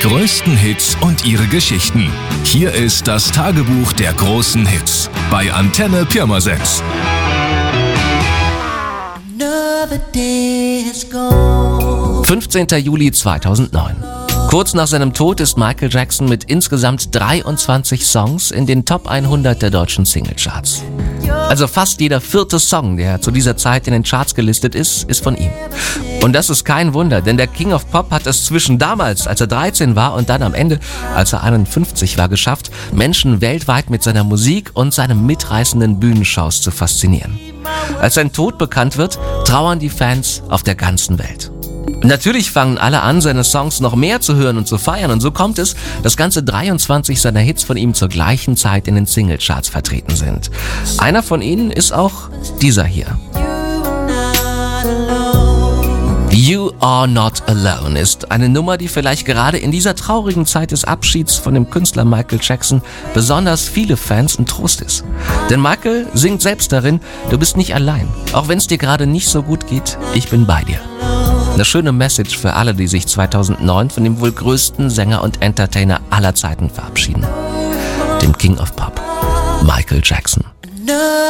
größten Hits und ihre Geschichten. Hier ist das Tagebuch der großen Hits bei Antenne Pirmasens. 15. Juli 2009. Kurz nach seinem Tod ist Michael Jackson mit insgesamt 23 Songs in den Top 100 der deutschen Singlecharts. Also fast jeder 4. Song, der zu dieser Zeit in den Charts gelistet ist von ihm. Und das ist kein Wunder, denn der King of Pop hat es zwischen damals, als er 13 war, und dann am Ende, als er 51 war, geschafft, Menschen weltweit mit seiner Musik und seinen mitreißenden Bühnenshows zu faszinieren. Als sein Tod bekannt wird, trauern die Fans auf der ganzen Welt. Natürlich fangen alle an, seine Songs noch mehr zu hören und zu feiern, und so kommt es, dass ganze 23 seiner Hits von ihm zur gleichen Zeit in den Singlecharts vertreten sind. Einer von ihnen ist auch dieser hier. You Are Not Alone ist eine Nummer, die vielleicht gerade in dieser traurigen Zeit des Abschieds von dem Künstler Michael Jackson besonders viele Fans ein Trost ist. Denn Michael singt selbst darin: Du bist nicht allein, auch wenn es dir gerade nicht so gut geht, ich bin bei dir. Eine schöne Message für alle, die sich 2009 von dem wohl größten Sänger und Entertainer aller Zeiten verabschieden. Dem King of Pop, Michael Jackson.